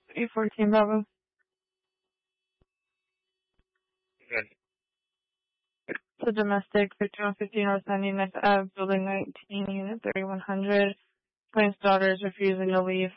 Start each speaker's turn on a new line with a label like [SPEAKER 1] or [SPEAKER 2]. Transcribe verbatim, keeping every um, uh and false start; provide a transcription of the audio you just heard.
[SPEAKER 1] eight fourteen Bravo.
[SPEAKER 2] Good.
[SPEAKER 1] It's a domestic, fifty-one fifty North ninety-ninth Ave, Building nineteen, Unit thirty-one hundred. Client's daughter is refusing to leave.